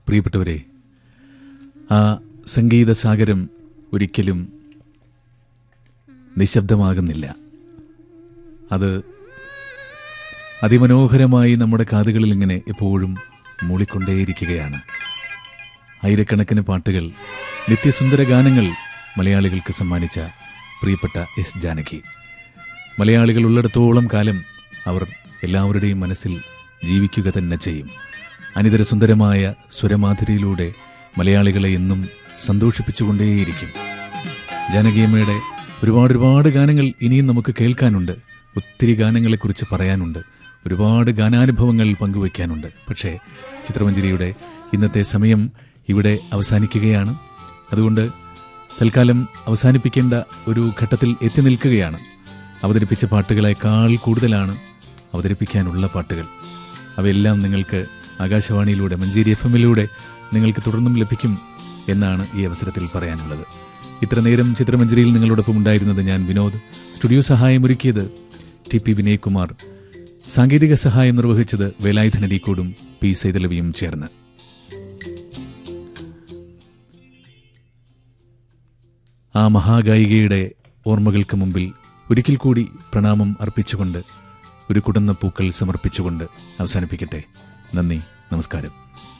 പ്രിയപ്പെട്ടവരെ, ആ സംഗീതസാഗരം ഒരിക്കലും നിശബ്ദമാകുന്നില്ല. അത് അതിമനോഹരമായി നമ്മുടെ കാതുകളിൽ ഇങ്ങനെ എപ്പോഴും മൂളിക്കൊണ്ടേയിരിക്കുകയാണ്. ആയിരക്കണക്കിന് പാട്ടുകൾ, നിത്യസുന്ദര ഗാനങ്ങൾ മലയാളികൾക്ക് സമ്മാനിച്ച പ്രിയപ്പെട്ട എസ് ജാനകി. മലയാളികൾ ഉള്ളിടത്തോളം കാലം അവർ എല്ലാവരുടെയും മനസ്സിൽ ജീവിക്കുക തന്നെ ചെയ്യും. അനിതരസുന്ദരമായ സ്വരമാധുരിയിലൂടെ മലയാളികളെ എന്നും സന്തോഷിപ്പിച്ചുകൊണ്ടേയിരിക്കും. ജാനകിയമ്മയുടെ ഒരുപാട് ഗാനങ്ങൾ ഇനിയും നമുക്ക് കേൾക്കാനുണ്ട്. ഒത്തിരി ഗാനങ്ങളെക്കുറിച്ച് പറയാനുണ്ട്. ഒരുപാട് ഗാനാനുഭവങ്ങൾ പങ്കുവയ്ക്കാനുണ്ട്. പക്ഷേ ചിത്രമഞ്ജരിയുടെ ഇന്നത്തെ സമയം ഇവിടെ അവസാനിക്കുകയാണ്. അതുകൊണ്ട് തൽക്കാലം അവസാനിപ്പിക്കേണ്ട ഒരു ഘട്ടത്തിൽ എത്തി നിൽക്കുകയാണ്. അവതരിപ്പിച്ച പാട്ടുകളെക്കാൾ കൂടുതലാണ് അവതരിപ്പിക്കാനുള്ള പാട്ടുകൾ. അവയെല്ലാം നിങ്ങൾക്ക് ആകാശവാണിയിലൂടെ, മഞ്ചേരി FM-ലൂടെ നിങ്ങൾക്ക് തുടർന്നും ലഭിക്കും എന്നാണ് ഈ അവസരത്തിൽ പറയാനുള്ളത്. ഇത്ര നേരം ചിത്രമഞ്ജരിയിൽ നിങ്ങളോടൊപ്പം ഉണ്ടായിരുന്നത് ഞാൻ വിനോദ്. Studio സഹായമൊരുക്കിയത് TP Vinaykumar. സാങ്കേതിക സഹായം നിർവഹിച്ചത് വേലായുധൻ അരീക്കോടും P സൈതലവിയും ചേർന്ന്. ആ മഹാഗായികയുടെ ഓർമ്മകൾക്ക് മുമ്പിൽ ഒരിക്കൽ കൂടി പ്രണാമം അർപ്പിച്ചുകൊണ്ട്, ഒരു കുടന്ന പൂക്കൾ സമർപ്പിച്ചുകൊണ്ട് അവസാനിപ്പിക്കട്ടെ. നന്ദി, നമസ്കാരം.